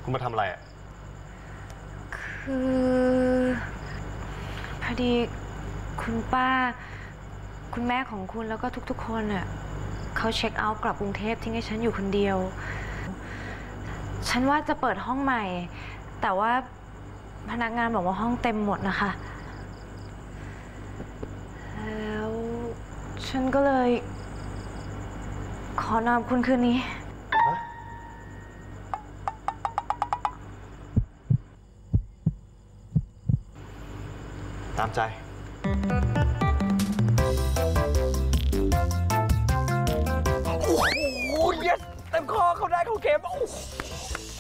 คุณมาทำอะไรอ่ะคือพอดีคุณป้าคุณแม่ของคุณแล้วก็ทุกๆคนอ่ะเขาเช็คเอาท์กลับกรุงเทพทิ้งให้ฉันอยู่คนเดียวฉันว่าจะเปิดห้องใหม่แต่ว่าพนักงานบอกว่าห้องเต็มหมดนะคะแล้วฉันก็เลยขอนอนคุณคืนนี้ตามใจโอ้โหเย็ดเต็มคอเขาได้เขาเข็มโอ้